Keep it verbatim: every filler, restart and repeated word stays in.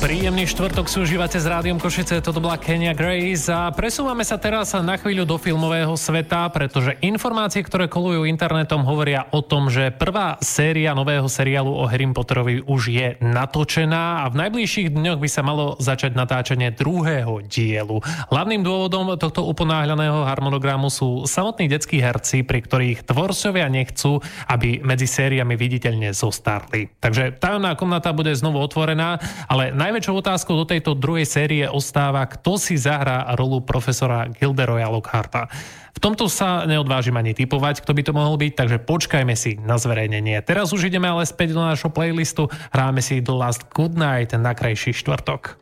Príjemný štvrtok si užívate s Rádiom Košice, toto bola Kenya Grace a presúvame sa teraz na chvíľu do filmového sveta, pretože informácie, ktoré kolujú internetom, hovoria o tom, že prvá séria nového seriálu o Harry Potterovi už je natočená a v najbližších dňoch by sa malo začať natáčanie druhého dielu. Hlavným dôvodom tohto uponáhľaného harmonogramu sú samotní detskí herci, pri ktorých tvorcovia nechcú, aby medzi sériami viditeľne zostarli. Takže tajomná komnata bude znovu otvorená, ale najväčšou otázkou do tejto druhej série ostáva, kto si zahrá rolu profesora Gilderoya Lockharta. V tomto sa neodvážim ani tipovať, kto by to mohol byť, takže počkajme si na zverejnenie. Teraz už ideme ale späť do nášho playlistu, hráme si The Last Good Night na krajší štvrtok.